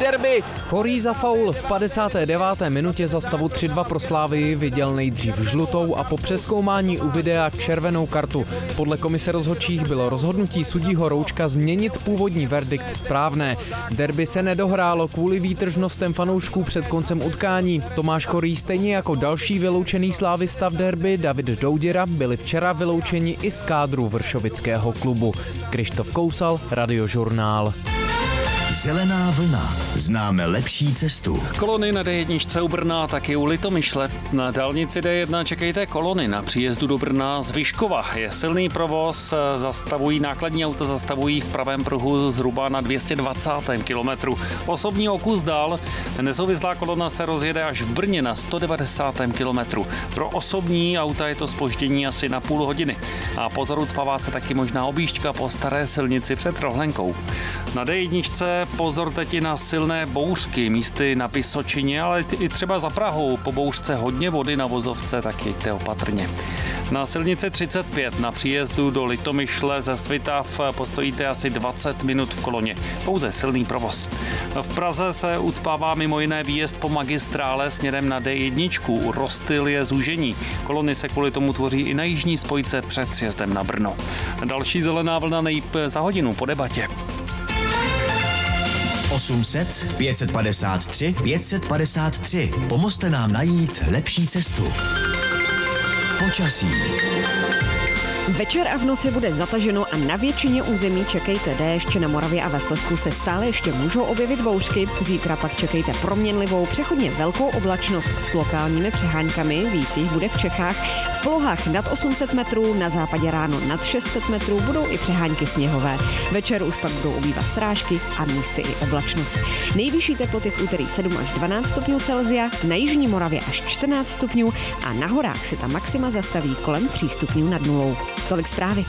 derby. Chorý za faul v 59. minutě za stavu 3-2 pro Slávii viděl nejdřív žlutou a po přezkoumání u videa červenou kartu. Podle komise rozhodčích bylo rozhodnutí sudího Roučka změnit původní verdikt správné. Derby se nedohrálo kvůli výtržnostem fanoušků před koncem utkání. Tomáš Chorý stejně jako další vyloučený slávista v derby David Douděra byli včera vyloučeni i z kádru vršovického klubu. Krištof Kousal, Radiožurnál. Zelená vlna. Známe lepší cestu. Kolony na D1 u Brna, taky u Litomyšle. Na dálnici D1 čekejte kolony na příjezdu do Brna z Vyškova. Je silný provoz, nákladní auta zastavují v pravém pruhu zhruba na 220. kilometru. Osobní o kus dál nesouvislá kolona se rozjede až v Brně na 190. kilometru. Pro osobní auta je to zpoždění asi na půl hodiny. A pozor, ucpává se taky možná objížďka po staré silnici před Rohlenkou. Na D1 pozor teď na silné bouřky, místy na Vysočině, ale i třeba za Prahou. Po bouřce hodně vody na vozovce, tak jeďte opatrně. Na silnici 35 na příjezdu do Litomyšle ze Svitav postojíte asi 20 minut v koloně. Pouze silný provoz. V Praze se ucpává mimo jiné výjezd po magistrále směrem na D1. U Rostyl je zúžení. Kolony se kvůli tomu tvoří i na jižní spojce před sjezdem na Brno. Další zelená vlna nejp za hodinu po debatě. 800 553 553. Pomozte nám najít lepší cestu. Počasí. Večer a v noci bude zataženo a na většině území čekejte déšť. Na Moravě a ve Slezsku se stále ještě můžou objevit bouřky. Zítra pak čekejte proměnlivou, přechodně velkou oblačnost s lokálními přeháňkami. Víc jich bude v Čechách. V polohách nad 800 metrů, na západě ráno nad 600 metrů budou i přehánky sněhové. Večer už pak budou ubývat srážky a místy i oblačnost. Nejvyšší teploty v úterý 7 až 12 stupňů Celsia, na jižní Moravě až 14 stupňů a na horách se ta maxima zastaví kolem 3 stupňů nad nulou. Tolik zprávy.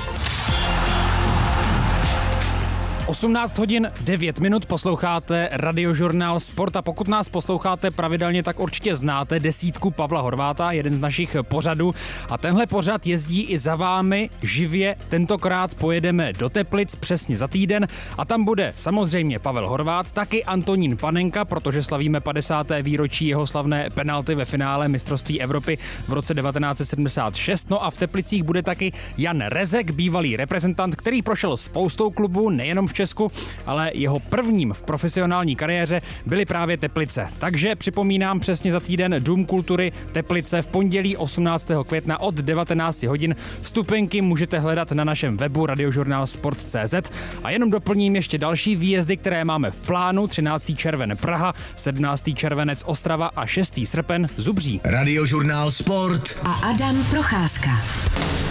18 hodin 9 minut posloucháte Radiožurnál Sport a pokud nás posloucháte pravidelně, tak určitě znáte desítku Pavla Horváta, jeden z našich pořadů a tenhle pořad jezdí i za vámi živě. Tentokrát pojedeme do Teplic přesně za týden a tam bude samozřejmě Pavel Horvát, taky Antonín Panenka, protože slavíme 50. výročí jeho slavné penalty ve finále mistrovství Evropy v roce 1976. No a v Teplicích bude taky Jan Rezek, bývalý reprezentant, který prošel spoustou klubů, nejenom v Česku, ale jeho prvním v profesionální kariéře byly právě Teplice. Takže připomínám přesně za týden Dům kultury Teplice v pondělí 18. května od 19 hodin. Vstupenky můžete hledat na našem webu radiožurnalsport.cz a jenom doplním ještě další výjezdy, které máme v plánu. 13. červen Praha, 17. červenec Ostrava a 6. srpen Zubří. Radiožurnál Sport a Adam Procházka.